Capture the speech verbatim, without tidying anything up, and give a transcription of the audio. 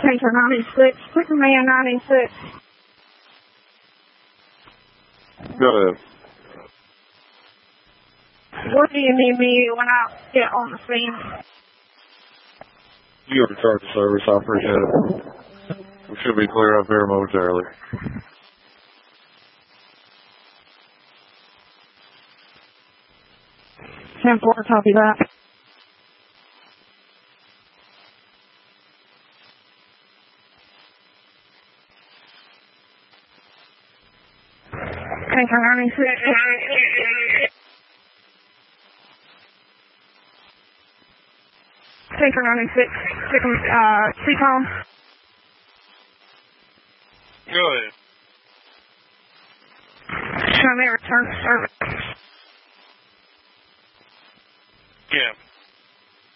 Tanker ninety-six, Quick Man ninety-six. Go ahead. What do you need me when I get on the scene? You have retarded service, I appreciate it. We should be clear up here momentarily. ten four, copy that. Tanker ninety-six. Tanker ninety-six, uh, C-com. Go ahead. Show me return to service. Yeah.